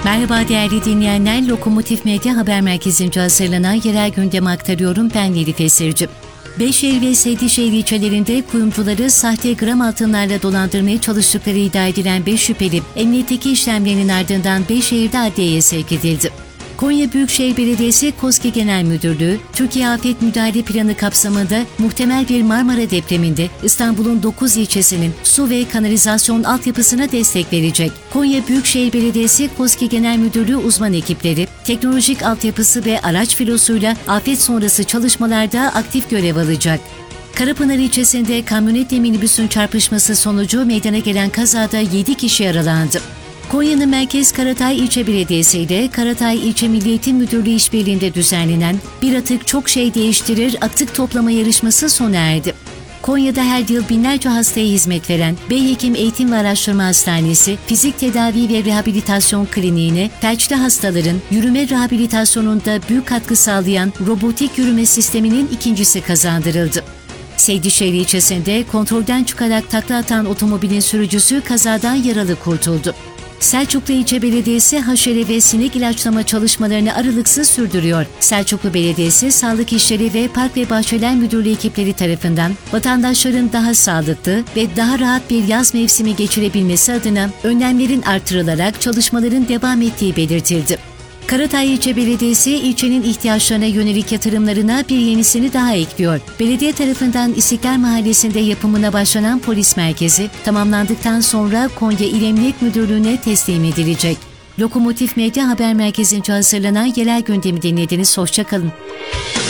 Merhaba değerli dinleyenler, Lokomotif Medya Haber Merkezi'nce hazırlanan yerel gündemi aktarıyorum, ben Elif Esirci. Beyşehir ve Seydişehir ilçelerinde kuyumcuları sahte gram altınlarla dolandırmaya çalıştıkları iddia edilen 5 şüpheli, emniyetteki işlemlerinin ardından Beyşehir'de adliyeye sevk edildi. Konya Büyükşehir Belediyesi KOSGİ Genel Müdürlüğü, Türkiye Afet Müdahale Planı kapsamında muhtemel bir Marmara depreminde İstanbul'un 9 ilçesinin su ve kanalizasyon altyapısına destek verecek. Konya Büyükşehir Belediyesi KOSGİ Genel Müdürlüğü uzman ekipleri, teknolojik altyapısı ve araç filosuyla afet sonrası çalışmalarda aktif görev alacak. Karapınar ilçesinde kamyonetle minibüsün çarpışması sonucu meydana gelen kazada 7 kişi yaralandı. Konya'nın Merkez Karatay İlçe Belediyesi ile Karatay İlçe Milli Eğitim Müdürlüğü işbirliğinde düzenlenen Bir Atık Çok Şey Değiştirir atık toplama yarışması sona erdi. Konya'da her yıl binlerce hastaya hizmet veren Beyhekim Eğitim ve Araştırma Hastanesi, Fizik Tedavi ve Rehabilitasyon Kliniğine felçli hastaların yürüme rehabilitasyonunda büyük katkı sağlayan robotik yürüme sisteminin ikincisi kazandırıldı. Seydişehir ilçesinde kontrolden çıkarak takla atan otomobilin sürücüsü kazadan yaralı kurtuldu. Selçuklu İlçe Belediyesi haşere ve sinek ilaçlama çalışmalarını aralıksız sürdürüyor. Selçuklu Belediyesi Sağlık İşleri ve Park ve Bahçeler Müdürlüğü ekipleri tarafından vatandaşların daha sağlıklı ve daha rahat bir yaz mevsimi geçirebilmesi adına önlemlerin artırılarak çalışmaların devam ettiği belirtildi. Karatay İlçe Belediyesi ilçenin ihtiyaçlarına yönelik yatırımlarına bir yenisini daha ekliyor. Belediye tarafından İstiklal Mahallesi'nde yapımına başlanan polis merkezi tamamlandıktan sonra Konya İl Emniyet Müdürlüğü'ne teslim edilecek. Lokomotif Medya Haber Merkezi'nce hazırlanan yerel gündemi dinlediniz. Hoşça kalın.